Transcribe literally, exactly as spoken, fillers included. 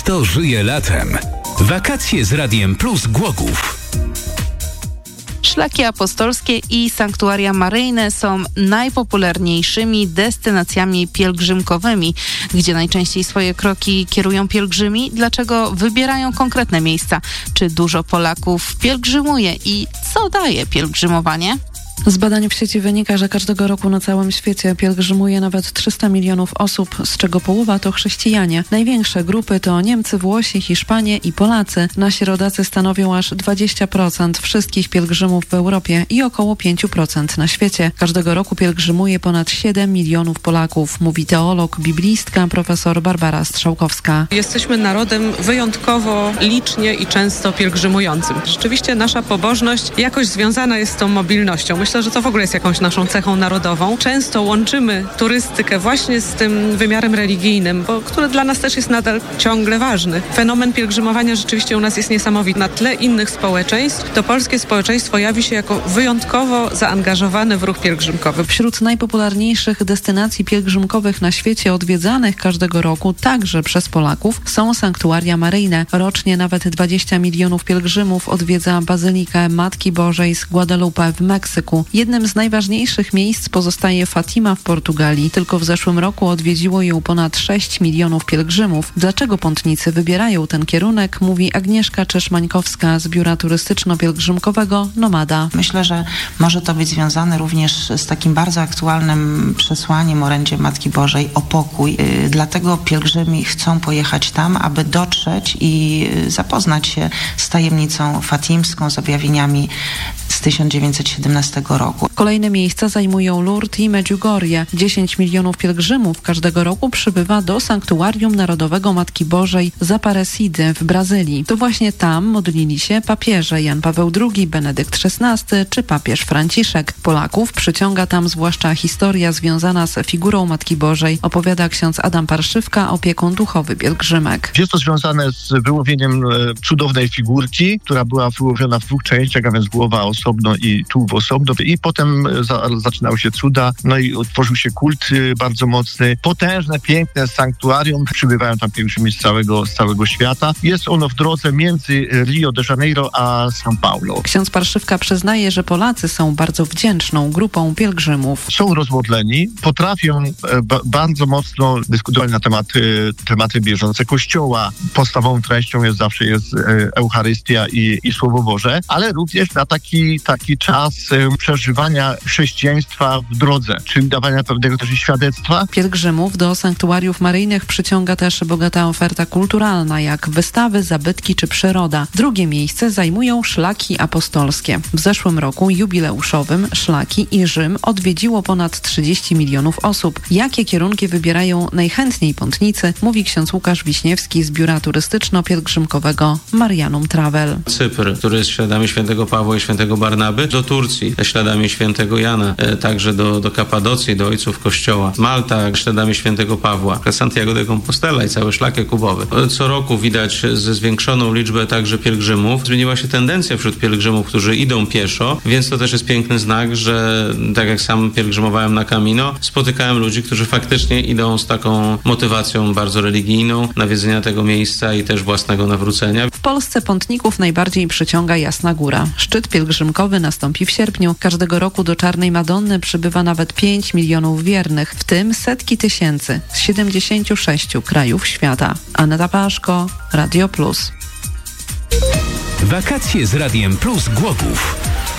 Miasto żyje latem. Wakacje z Radiem Plus Głogów. Szlaki apostolskie i sanktuaria maryjne są najpopularniejszymi destynacjami pielgrzymkowymi. Gdzie najczęściej swoje kroki kierują pielgrzymi? Dlaczego wybierają konkretne miejsca? Czy dużo Polaków pielgrzymuje i co daje pielgrzymowanie? Z badań w sieci wynika, że każdego roku na całym świecie pielgrzymuje nawet trzysta milionów osób, z czego połowa to chrześcijanie. Największe grupy to Niemcy, Włosi, Hiszpanie i Polacy. Nasi rodacy stanowią aż dwadzieścia procent wszystkich pielgrzymów w Europie i około pięć procent na świecie. Każdego roku pielgrzymuje ponad siedem milionów Polaków, mówi teolog, biblistka profesor Barbara Strzałkowska. Jesteśmy narodem wyjątkowo licznie i często pielgrzymującym. Rzeczywiście nasza pobożność jakoś związana jest z tą mobilnością. Myślę, że to w ogóle jest jakąś naszą cechą narodową. Często łączymy turystykę właśnie z tym wymiarem religijnym, bo który dla nas też jest nadal ciągle ważny. Fenomen pielgrzymowania rzeczywiście u nas jest niesamowity. Na tle innych społeczeństw to polskie społeczeństwo jawi się jako wyjątkowo zaangażowane w ruch pielgrzymkowy. Wśród najpopularniejszych destynacji pielgrzymkowych na świecie odwiedzanych każdego roku także przez Polaków są sanktuaria maryjne. Rocznie nawet dwadzieścia milionów pielgrzymów odwiedza Bazylikę Matki Bożej z Guadalupe w Meksyku. Jednym z najważniejszych miejsc pozostaje Fatima w Portugalii. Tylko w zeszłym roku odwiedziło ją ponad sześć milionów pielgrzymów. Dlaczego pątnicy wybierają ten kierunek, mówi Agnieszka Czeszmańkowska z biura turystyczno-pielgrzymkowego Nomada. Myślę, że może to być związane również z takim bardzo aktualnym przesłaniem orędzia Matki Bożej o pokój. Yy, dlatego pielgrzymi chcą pojechać tam, aby dotrzeć i yy, zapoznać się z tajemnicą fatimską, z objawieniami z tysiąc dziewięćset siedemnastego roku. Kolejne miejsca zajmują Lourdes i Medjugorje. dziesięć milionów pielgrzymów każdego roku przybywa do Sanktuarium Narodowego Matki Bożej z Aparecidy w Brazylii. To właśnie tam modlili się papieże Jan Paweł drugi, Benedykt szesnasty czy papież Franciszek. Polaków przyciąga tam zwłaszcza historia związana z figurą Matki Bożej, opowiada ksiądz Adam Parszywka, opiekun duchowy pielgrzymek. Jest to związane z wyłowieniem cudownej figurki, która była wyłowiona w dwóch częściach, a więc głowa osobno i tułów osobno. I potem za, zaczynały się cuda, no i utworzył się kult y, bardzo mocny, potężne, piękne sanktuarium. Przybywają tam pielgrzymi z całego, z całego świata. Jest ono w drodze między Rio de Janeiro a São Paulo. Ksiądz Parszywka przyznaje, że Polacy są bardzo wdzięczną grupą pielgrzymów. Są rozmodleni, potrafią e, ba, bardzo mocno dyskutować na tematy, tematy bieżące Kościoła. Podstawową treścią jest zawsze jest e, Eucharystia i, i Słowo Boże, ale również na taki, taki czas e, przeżywania chrześcijaństwa w drodze, czyli dawania pewnego też świadectwa. Pielgrzymów do sanktuariów maryjnych przyciąga też bogata oferta kulturalna, jak wystawy, zabytki czy przyroda. Drugie miejsce zajmują szlaki apostolskie. W zeszłym roku jubileuszowym szlaki i Rzym odwiedziło ponad trzydzieści milionów osób. Jakie kierunki wybierają najchętniej pątnicy, mówi ksiądz Łukasz Wiśniewski z biura turystyczno-pielgrzymkowego Marianum Travel. Cypr, który jest śladami świętego Pawła i świętego Barnaby, do Turcji, śladami świętego Jana, e, także do, do Kapadocji, do ojców Kościoła. Malta, śladami świętego Pawła, Santiago de Compostela i cały szlak jakubowy. Co roku widać ze zwiększoną liczbę także pielgrzymów. Zmieniła się tendencja wśród pielgrzymów, którzy idą pieszo, więc to też jest piękny znak, że tak jak sam pielgrzymowałem na Camino, spotykałem ludzi, którzy faktycznie idą z taką motywacją bardzo religijną, nawiedzenia tego miejsca i też własnego nawrócenia. W Polsce pątników najbardziej przyciąga Jasna Góra. Szczyt pielgrzymkowy nastąpi w sierpniu. Każdego roku do Czarnej Madonny przybywa nawet pięć milionów wiernych, w tym setki tysięcy z siedemdziesięciu sześciu krajów świata. Aneta Paszko, Radio Plus. Wakacje z Radiem Plus Głogów.